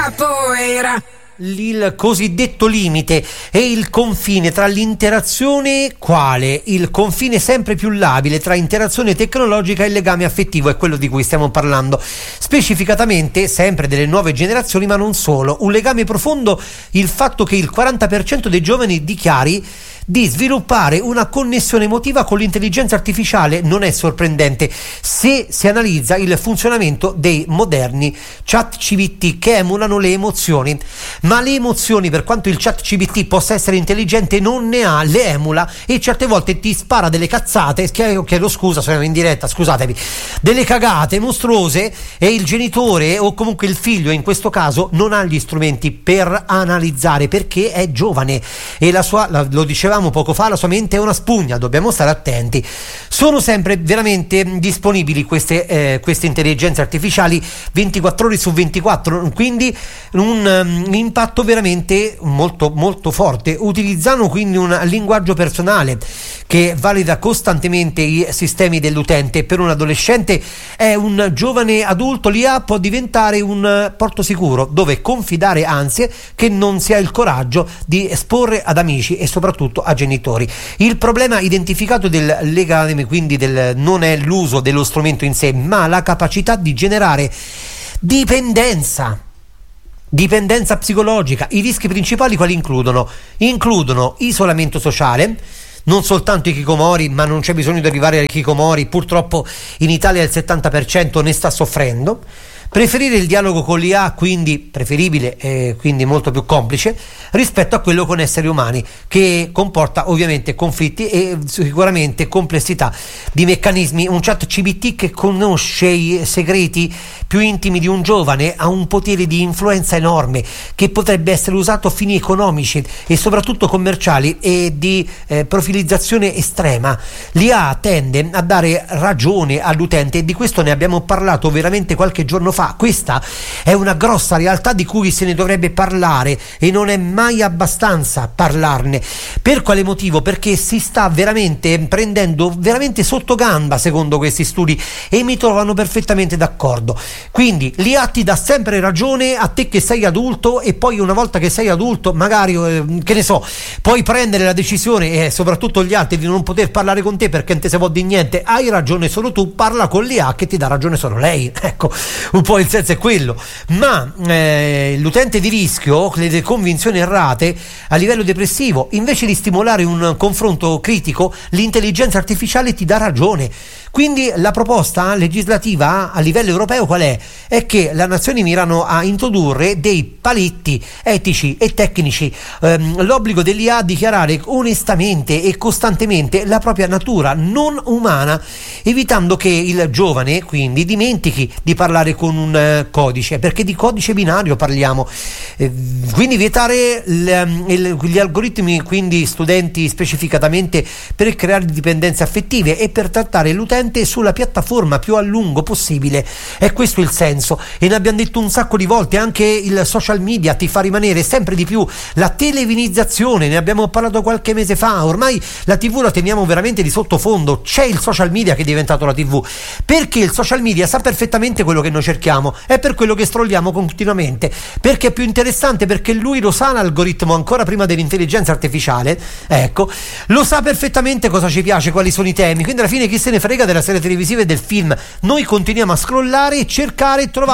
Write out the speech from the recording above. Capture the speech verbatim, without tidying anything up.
capoeira. Il cosiddetto limite è il confine tra l'interazione, quale? Il confine sempre più labile tra interazione tecnologica e legame affettivo, è quello di cui stiamo parlando, specificatamente sempre delle nuove generazioni, ma non solo. Un legame profondo, il fatto che il quaranta per cento dei giovani dichiari di sviluppare una connessione emotiva con l'intelligenza artificiale. Non è sorprendente se si analizza il funzionamento dei moderni chat C V T che emulano le emozioni, ma le emozioni, per quanto il chat C V T possa essere intelligente, non ne ha, le emula e certe volte ti spara delle cazzate, chiedo scusa, sono in diretta, scusatevi, delle cagate mostruose, e il genitore o comunque il figlio in questo caso non ha gli strumenti per analizzare, perché è giovane e la sua, la, lo dicevamo poco fa, la sua mente è una spugna, dobbiamo stare attenti. Sono sempre veramente disponibili queste, eh, queste intelligenze artificiali ventiquattro ore su ventiquattro, quindi un, un impatto veramente molto molto forte. Utilizzano quindi un linguaggio personale che valida costantemente i sistemi dell'utente. Per un adolescente è un giovane adulto, l'I A può diventare un porto sicuro dove confidare ansie che non si ha il coraggio di esporre ad amici e soprattutto a genitori. Il problema identificato del legame, quindi del, non è l'uso dello strumento in sé, ma la capacità di generare dipendenza. Dipendenza psicologica. I rischi principali quali includono? Includono isolamento sociale, non soltanto i hikikomori, ma non c'è bisogno di arrivare ai hikikomori, purtroppo in Italia il settanta per cento ne sta soffrendo. Preferire il dialogo con l'I A, quindi preferibile e quindi molto più complice rispetto a quello con esseri umani, che comporta ovviamente conflitti e sicuramente complessità di meccanismi. Un chat C V T che conosce i segreti più intimi di un giovane ha un potere di influenza enorme che potrebbe essere usato a fini economici e soprattutto commerciali e di eh, profilizzazione estrema. L'I A tende a dare ragione all'utente e di questo ne abbiamo parlato veramente qualche giorno fa. Questa è una grossa realtà di cui se ne dovrebbe parlare e non è mai abbastanza parlarne. Per quale motivo? Perché si sta veramente prendendo veramente sotto gamba, secondo questi studi, e mi trovano perfettamente d'accordo. Quindi l'I A ti dà sempre ragione a te che sei adulto, e poi una volta che sei adulto magari eh, che ne so, puoi prendere la decisione, e soprattutto gli altri, di non poter parlare con te perché non te se può di niente. Hai ragione solo tu, parla con l'I A che ti dà ragione solo lei. Ecco, un po' il senso è quello. Ma eh, l'utente di rischio, le convinzioni errate a livello depressivo, invece di stimolare un confronto critico, l'intelligenza artificiale ti dà ragione. Quindi la proposta legislativa a livello europeo qual è? È che le nazioni mirano a introdurre dei paletti etici e tecnici, ehm, l'obbligo dell'I A a dichiarare onestamente e costantemente la propria natura non umana, evitando che il giovane quindi dimentichi di parlare con un eh, codice, perché di codice binario parliamo. Eh, quindi vietare il, il, gli algoritmi, quindi studenti specificatamente, per creare dipendenze affettive e per trattare l'utente sulla piattaforma più a lungo possibile. È questo il senso, e ne abbiamo detto un sacco di volte. Anche il social media ti fa rimanere sempre di più. La televinizzazione, ne abbiamo parlato qualche mese fa, ormai la tivù la teniamo veramente di sottofondo. C'è il social media che è diventato la tivù, perché il social media sa perfettamente quello che noi cerchiamo, è per quello che strolliamo continuamente, perché è più interessante, perché lui lo sa l'algoritmo ancora prima dell'intelligenza artificiale, ecco, lo sa perfettamente cosa ci piace, quali sono i temi, quindi alla fine chi se ne frega della serie televisiva e del film. Noi continuiamo a scrollare e cercare e trovare